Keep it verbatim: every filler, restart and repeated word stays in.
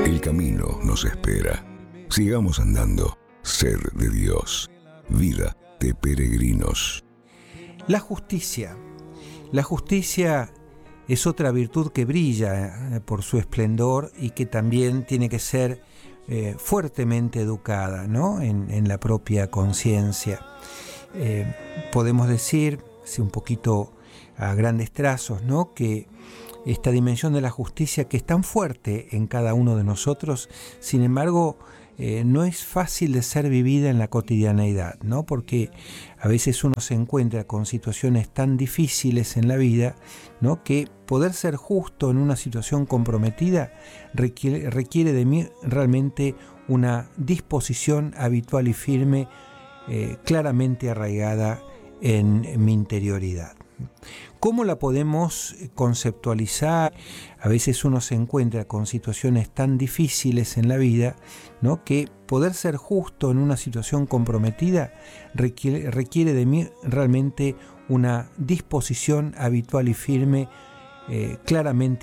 El camino nos espera. Sigamos andando. Sed de Dios. Vida de peregrinos. La justicia. La justicia es otra virtud que brilla por su esplendor y que también tiene que ser eh, fuertemente educada, ¿no? en, en la propia conciencia. Eh, podemos decir, sí, un poquito a grandes trazos, ¿no? que esta dimensión de la justicia, que es tan fuerte en cada uno de nosotros, sin embargo, eh, no es fácil de ser vivida en la cotidianeidad, ¿no? Porque a veces uno se encuentra con situaciones tan difíciles en la vida, ¿no? que poder ser justo en una situación comprometida requiere, requiere de mí realmente una disposición habitual y firme, eh, claramente arraigada en mi interioridad. ¿Cómo la podemos conceptualizar? A veces uno se encuentra con situaciones tan difíciles en la vida, ¿no? que poder ser justo en una situación comprometida requiere, requiere de mí realmente una disposición habitual y firme, eh, claramente